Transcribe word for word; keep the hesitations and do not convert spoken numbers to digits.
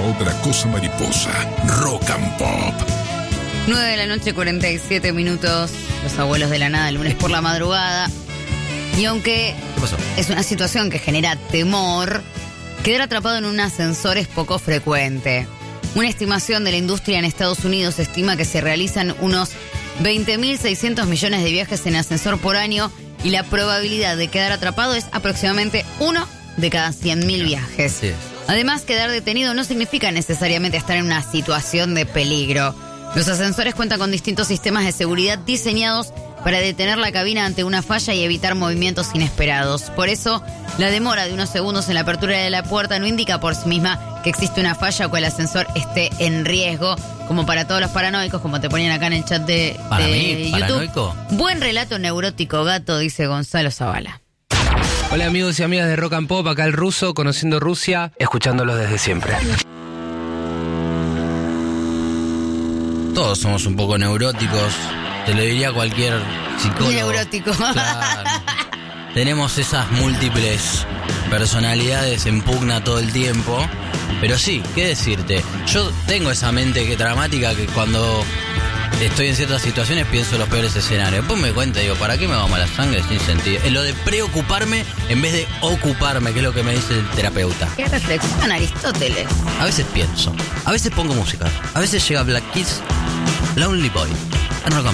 otra cosa mariposa. Rock and Pop. nueve de la noche, cuarenta y siete minutos. Los abuelos de la nada, el lunes por la madrugada. Y aunque ¿Qué pasó? es una situación que genera temor, quedar atrapado en un ascensor es poco frecuente. Una estimación de la industria en Estados Unidos estima que se realizan unos veinte mil seiscientos millones de viajes en ascensor por año y la probabilidad de quedar atrapado es aproximadamente uno de cada cien mil viajes. Sí. Además, quedar detenido no significa necesariamente estar en una situación de peligro. Los ascensores cuentan con distintos sistemas de seguridad diseñados para detener la cabina ante una falla y evitar movimientos inesperados. Por eso, la demora de unos segundos en la apertura de la puerta no indica por sí misma que existe una falla o que el ascensor esté en riesgo, como para todos los paranoicos, como te ponían acá en el chat de, Para de mí, YouTube. paranoico. Buen relato neurótico, gato, dice Gonzalo Zavala. Hola amigos y amigas de Rock and Pop, acá el ruso, conociendo Rusia, escuchándolos desde siempre. Todos somos un poco neuróticos. Te lo diría cualquier psicólogo. Muy neurótico. Claro. Tenemos esas múltiples personalidades en pugna todo el tiempo. Pero sí, ¿qué decirte? Yo tengo esa mente que dramática que cuando estoy en ciertas situaciones pienso en los peores escenarios. Después me cuenta y digo, ¿para qué me va mala sangre sin sentido? Es lo de preocuparme en vez de ocuparme, que es lo que me dice el terapeuta. ¿Qué reflexión Aristóteles? A veces pienso, a veces pongo música, a veces llega Black Keys, Lonely Boy, en Rock and